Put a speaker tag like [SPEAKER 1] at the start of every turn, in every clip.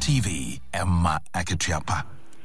[SPEAKER 1] TV, Emma Aketiapa.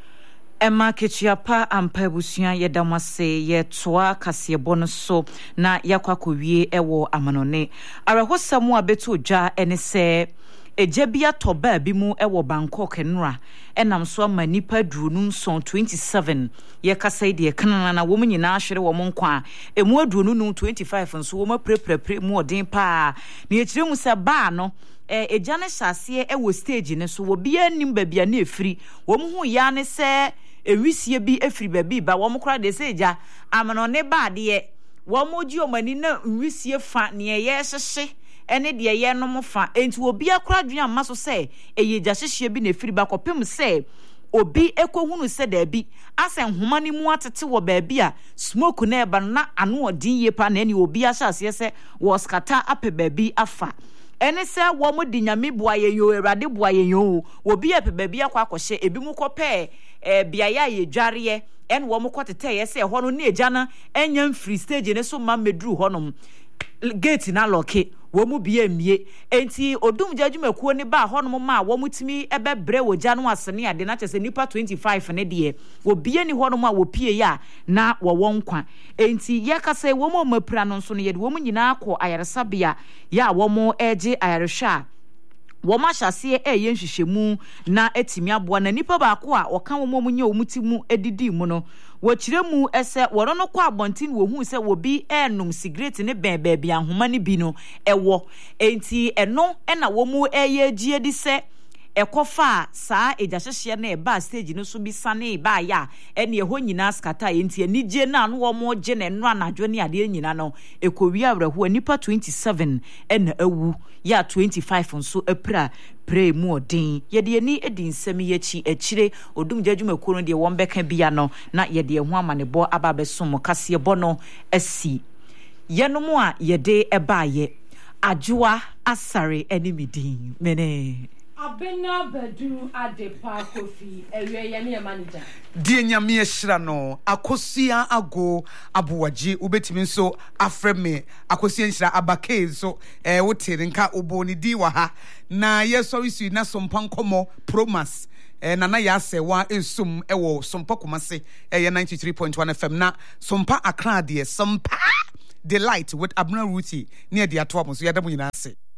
[SPEAKER 2] Emma Kechiapa Ampebusia Yedamase Yetoa Kasiebono so na yakwakowie ewo amanone. Arahosamu abeto ja enese ejebia toba bi mu ewo Bangkok enra enam so ama nipa drunu nson 27 ye kasa de kanana na wo nyina ahwere wo nkwa emu adrunu nu 25 nso wo maprepre mu odin pa na yekire mu se ba no ejane hyase ewo stage ne so wo bia nim babia na efiri wo hu ya ne se ewisie bi efiri babi ba wo mkra de se eja amano ne ba de wo moji omani na wisie fa ne ye hyehye ene de ye no mfa enti obi akra dwen amma so se eye gya hyehye bi na efiri ba kopem se obi ekohunu se da bi asen homa ni mu atete wo ba bi a smoke na eba na ano odin ye pa na ni obi ahyase se wo skata ape ba bi afa ene se wo mo di nyame boaye yo erade boaye yo obi ape ba bi akwa akohye ebi mu kope biaya ye dware en wo mo kotete ye se ho no na eja na enya free stage ne so ma medru ho no gate na loke wo mu bia mie enti odum jadwumakuo ne ba ho no ma wo mutimi ebebre wo ja no asene ade na chese nipa 25 ne de wo bia ni ho no ma wo pie ya na wo wonkwa enti ye kase wo mo mapira no so no ye de wo mu nyina akọ ayaresabia ya wo mo eje ayarehwa woma hyase yenhwehwemu na etimi aboa na nipa ba ko a oka wo mo nye omutimu edidi mu no wo kiremu ese woro no kwa abontin wo hu se wo bi enum cigarette ne bebe bia homa ne bi no ewo enti eno na wo mu eye gie di se ekofa saa ejahyehye na eba stage no so bi sane ba ya ene ho nyina skata enti anije na no wo mo je na eno anadwo ne ade nyina no ekowi awreho nipa 27 ena awu ya 25 nso apra pray mu odin ye de ni edin nsam yechi akire odum jadwumakuo no de won beka bia no na ye de ho amanebo aba besom kase bono asi yenom a ye de ebaye adwoa asare enimidin mene
[SPEAKER 3] Abena bedu adepa kofi ewe ye manager
[SPEAKER 4] die nyame ehira no akosia ago abuwaji ubetimi nso afreme akosia nhira abake nso wotere nka oboni di wa ha na yeso na sompa nkomo promas nana ya ase wa ensum ewo sompa komase 93.1 FM na sompa akra de sompa delight with Abna Ruti near the atop so yadamu nyina ase